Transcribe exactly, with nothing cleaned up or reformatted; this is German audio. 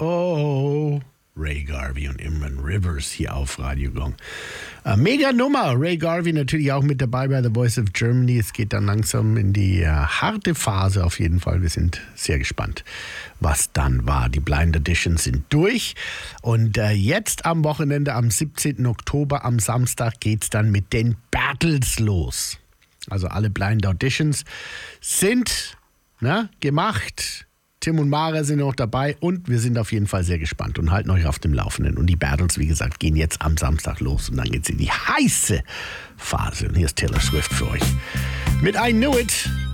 Oh, Ray Garvey und Imran Rivers hier auf Radio Gong. Äh, mega Nummer. Ray Garvey natürlich auch mit dabei bei The Voice of Germany. Es geht dann langsam in die äh, harte Phase auf jeden Fall. Wir sind sehr gespannt, was dann war. Die Blind Auditions sind durch. Und äh, jetzt am Wochenende, am siebzehnten Oktober, am Samstag, geht's dann mit den Battles los. Also alle Blind Auditions sind na, gemacht. Tim und Mara sind noch dabei und wir sind auf jeden Fall sehr gespannt und halten euch auf dem Laufenden. Und die Battles, wie gesagt, gehen jetzt am Samstag los und dann geht's in die heiße Phase. Und hier ist Taylor Swift für euch mit I Knew It.